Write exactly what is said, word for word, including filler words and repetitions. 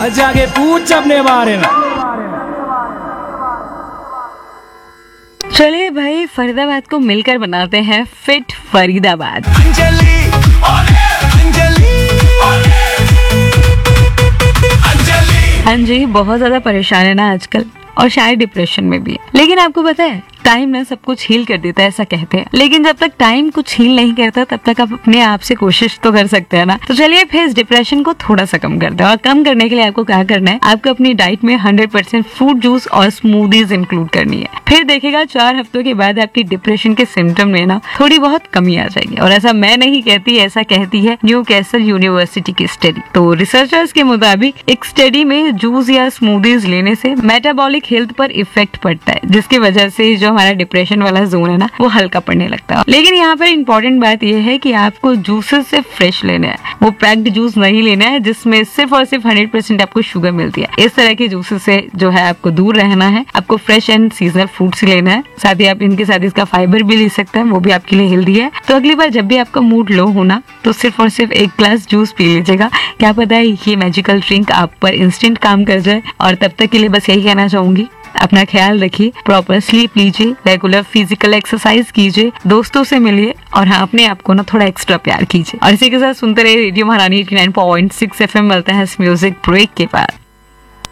जाके पूछ अपने बारे में। चलिए भाई, फरीदाबाद को मिलकर बनाते हैं फिट फरीदाबाद। अंजलि, अंजलि, अंजलि। हाँ जी, बहुत ज्यादा परेशान है ना आजकल, और शायद डिप्रेशन में भी है। लेकिन आपको पता है, टाइम ना सब कुछ हील कर देता है, ऐसा कहते हैं। लेकिन जब तक टाइम कुछ हील नहीं करता, तब तक आप अपने आप से कोशिश तो कर सकते हैं ना। तो चलिए फिर इस डिप्रेशन को थोड़ा सा कम करते हैं। और कम करने के लिए आपको क्या करना है, आपको अपनी डाइट में हंड्रेड परसेंट फ्रूट जूस और स्मूदीज इंक्लूड करनी है। फिर देखेगा चार हफ्तों के बाद आपकी डिप्रेशन के सिम्टम में ना थोड़ी बहुत कमी आ जाएगी। और ऐसा मैं नहीं कहती, ऐसा कहती है न्यू कैसल यूनिवर्सिटी की स्टडी। तो रिसर्चर्स के मुताबिक एक स्टडी में जूस या स्मूदीज लेने से मेटाबॉलिक हेल्थ पर इफेक्ट पड़ता है, जिसकी वजह से जो हमारा डिप्रेशन वाला जोन है ना, वो हल्का पड़ने लगता है। लेकिन यहाँ पर इम्पोर्टेंट बात यह है कि आपको जूसेस से फ्रेश लेना है, वो पैक्ड जूस नहीं लेना है जिसमें सिर्फ और सिर्फ हंड्रेड परसेंट आपको शुगर मिलती है। इस तरह के जूसेस से जो है आपको दूर रहना है। आपको फ्रेश एंड सीजनल फ्रूट्स लेना है, साथ ही आप इनके साथ इसका फाइबर भी ले सकते हैं, वो भी आपके लिए हेल्दी है। तो अगली बार जब भी आपका मूड लो होना, तो सिर्फ और सिर्फ एक ग्लास जूस पी लीजिएगा। क्या पता है ये मैजिकल ड्रिंक आप पर इंस्टेंट काम कर जाए। और तब तक के लिए बस यही कहना चाहूंगी, अपना ख्याल रखिए, प्रॉपर स्लीप लीजिए, रेगुलर फिजिकल एक्सरसाइज कीजिए, दोस्तों से मिलिए, और हाँ, अपने आप को ना थोड़ा एक्स्ट्रा प्यार कीजिए। और इसी के साथ सुनते रहिए रेडियो महारानी eighty nine point six F M. मिलते हैं इस म्यूजिक ब्रेक के बाद।